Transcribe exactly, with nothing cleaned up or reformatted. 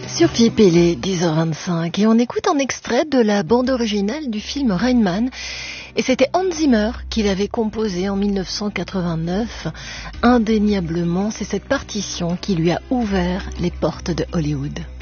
Sur Philippe et les dix heures vingt-cinq et on écoute un extrait de la bande originale du film Rain Man et c'était Hans Zimmer qui l'avait composé en mille neuf cent quatre-vingt-neuf. Indéniablement, c'est cette partition qui lui a ouvert les portes de Hollywood.